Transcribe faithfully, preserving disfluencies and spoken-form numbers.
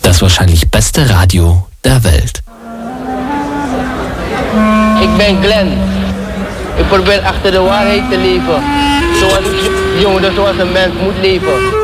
Das wahrscheinlich beste Radio der Welt. Ik ben Glenn. Ik probeer achter de waarheid te leven. Zoals, jongen, zoals een mens moet leven.